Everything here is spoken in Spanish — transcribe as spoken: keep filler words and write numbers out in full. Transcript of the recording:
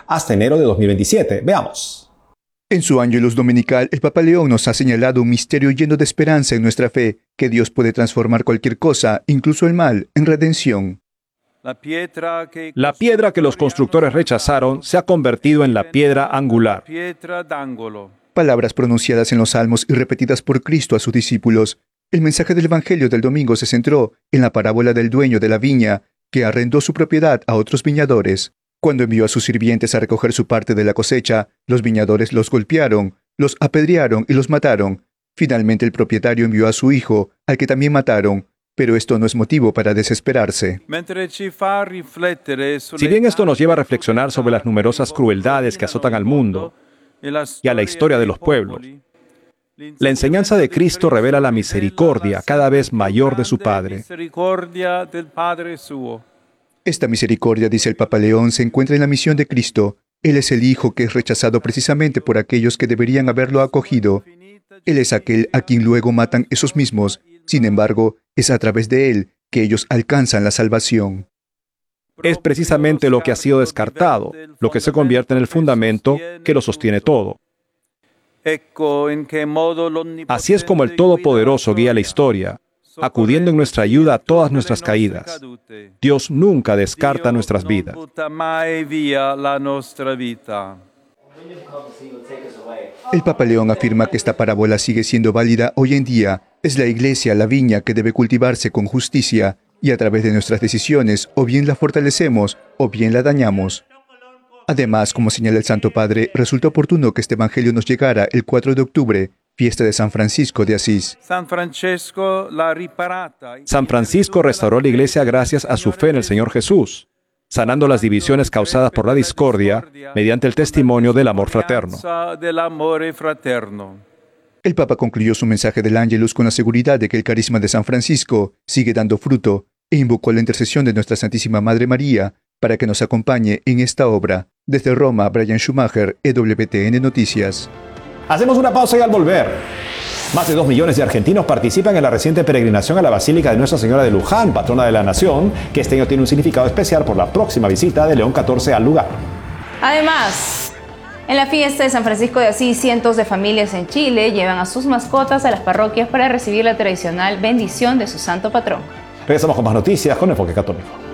hasta enero de dos mil veintisiete. Veamos. En su Ángelus Dominical, el Papa León nos ha señalado un misterio lleno de esperanza en nuestra fe, que Dios puede transformar cualquier cosa, incluso el mal, en redención. La piedra que los constructores rechazaron se ha convertido en la piedra angular. Palabras pronunciadas en los Salmos y repetidas por Cristo a sus discípulos. El mensaje del Evangelio del domingo se centró en la parábola del dueño de la viña, que arrendó su propiedad a otros viñadores. Cuando envió a sus sirvientes a recoger su parte de la cosecha, los viñadores los golpearon, los apedrearon y los mataron. Finalmente el propietario envió a su hijo, al que también mataron. Pero esto no es motivo para desesperarse. Si bien esto nos lleva a reflexionar sobre las numerosas crueldades que azotan al mundo y a la historia de los pueblos, la enseñanza de Cristo revela la misericordia cada vez mayor de su Padre. Esta misericordia, dice el Papa León, se encuentra en la misión de Cristo. Él es el Hijo que es rechazado precisamente por aquellos que deberían haberlo acogido. Él es aquel a quien luego matan esos mismos. Sin embargo, es a través de Él que ellos alcanzan la salvación. Es precisamente lo que ha sido descartado, lo que se convierte en el fundamento que lo sostiene todo. Así es como el Todopoderoso guía la historia, acudiendo en nuestra ayuda a todas nuestras caídas. Dios nunca descarta nuestras vidas. El Papa León afirma que esta parábola sigue siendo válida hoy en día. Es la Iglesia, la viña, que debe cultivarse con justicia, y a través de nuestras decisiones, o bien la fortalecemos, o bien la dañamos. Además, como señala el Santo Padre, resulta oportuno que este Evangelio nos llegara el cuatro de octubre, fiesta de San Francisco de Asís. San Francisco restauró la Iglesia gracias a su fe en el Señor Jesús, sanando las divisiones causadas por la discordia mediante el testimonio del amor fraterno. El Papa concluyó su mensaje del Ángelus con la seguridad de que el carisma de San Francisco sigue dando fruto e invocó la intercesión de nuestra Santísima Madre María para que nos acompañe en esta obra. Desde Roma, Brian Schumacher, E W T N Noticias. Hacemos una pausa y al volver, más de dos millones de argentinos participan en la reciente peregrinación a la Basílica de Nuestra Señora de Luján, patrona de la nación, que este año tiene un significado especial por la próxima visita de León catorce al lugar. Además, en la fiesta de San Francisco de Asís, cientos de familias en Chile llevan a sus mascotas a las parroquias para recibir la tradicional bendición de su santo patrón. Regresamos con más noticias con Enfoque Católico.